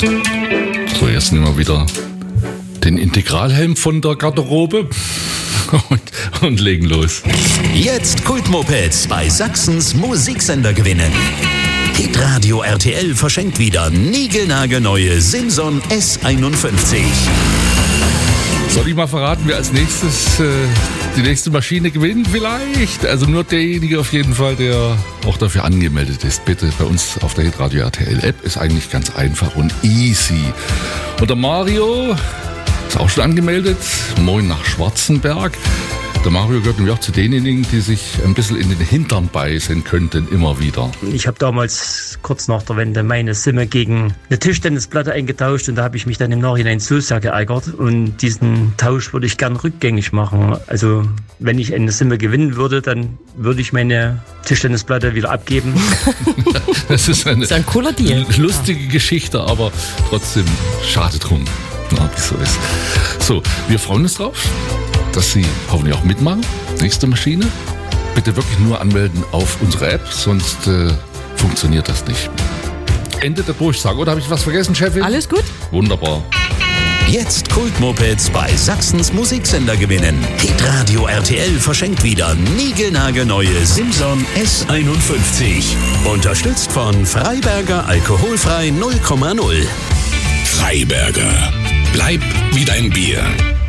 So, jetzt nehmen wir wieder den Integralhelm von der Garderobe und legen los. Jetzt Kultmopeds bei Sachsens Musiksender gewinnen. Hitradio RTL verschenkt wieder niegelnagelneue Simson S51. Soll ich mal verraten, wer als nächstes die nächste Maschine gewinnt vielleicht? Also nur derjenige auf jeden Fall, der auch dafür angemeldet ist. Bitte bei uns auf der Hitradio RTL App. Ist eigentlich ganz einfach und easy. Und der Mario ist auch schon angemeldet. Moin nach Schwarzenberg. Der Mario gehört nämlich auch zu denjenigen, die sich ein bisschen in den Hintern beißen könnten, immer wieder. Ich habe damals kurz nach der Wende meine Simme gegen eine Tischtennisplatte eingetauscht und da habe ich mich dann im Nachhinein so sehr geärgert und diesen Tausch würde ich gern rückgängig machen. Also wenn ich eine Simme gewinnen würde, dann würde ich meine Tischtennisplatte wieder abgeben. Das ist ein cooler Deal. Lustige Geschichte, aber trotzdem schade drum, wie so ist. So, wir freuen uns drauf, dass Sie hoffentlich auch mitmachen. Nächste Maschine. Bitte wirklich nur anmelden auf unsere App, sonst funktioniert das nicht. Ende der Durchsage. Oder habe ich was vergessen, Chefin? Alles gut? Wunderbar. Jetzt Kultmopeds bei Sachsens Musiksender gewinnen. Hitradio RTL verschenkt wieder niegelnagelneue Simson S51. Unterstützt von Freiberger Alkoholfrei 0,0. Freiberger. Bleib wie dein Bier.